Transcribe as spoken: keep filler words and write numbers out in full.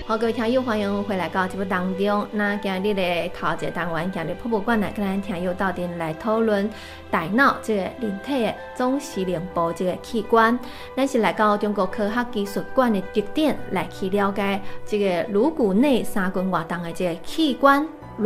好，各位听友，欢迎回来到节目当中。那今日的头一个单元，今日博物馆来跟咱听友到底来讨论大脑这个人体的总司令部这个器官。咱是来到中国科学技术馆的特点来去了解这个颅骨内三根活动的这个器官